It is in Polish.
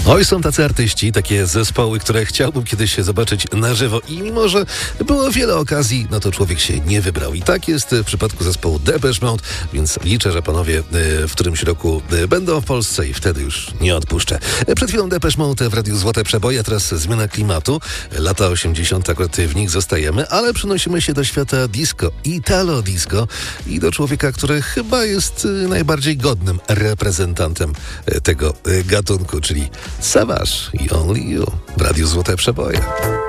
Oj, są tacy artyści, takie zespoły, które chciałbym kiedyś zobaczyć na żywo i mimo, że było wiele okazji, no to człowiek się nie wybrał. I tak jest w przypadku zespołu Depeche Mode, więc liczę, że panowie w którymś roku będą w Polsce i wtedy już nie odpuszczę. Przed chwilą Depeche Mode w Radiu Złote Przeboje, a teraz zmiana klimatu. Lata 80. akurat w nich zostajemy, ale przenosimy się do świata disco, Italo disco i do człowieka, który chyba jest najbardziej godnym reprezentantem tego gatunku, czyli Savage i Only You w Radiu Złote Przeboje.